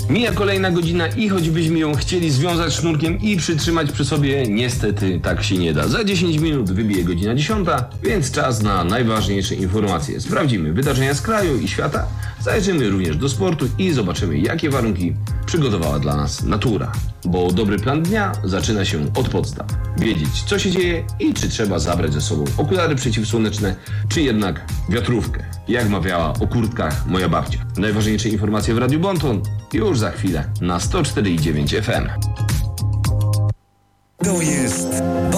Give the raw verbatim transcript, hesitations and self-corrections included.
Mija kolejna godzina i choćbyśmy ją chcieli związać sznurkiem i przytrzymać przy sobie, niestety tak się nie da. Za dziesięć minut wybije godzina dziesiąta, więc czas na najważniejsze informacje. Sprawdzimy wydarzenia z kraju i świata, zajrzymy również do sportu i zobaczymy, jakie warunki przygotowała dla nas natura. Bo dobry plan dnia zaczyna się od podstaw. Wiedzieć, co się dzieje i czy trzeba zabrać ze sobą okulary przeciwsłoneczne, czy jednak wiatrówkę. Jak mawiała o kurtkach moja babcia. Najważniejsze informacje w Radiu Bonton już za chwilę na sto cztery i dziewięć F M. To jest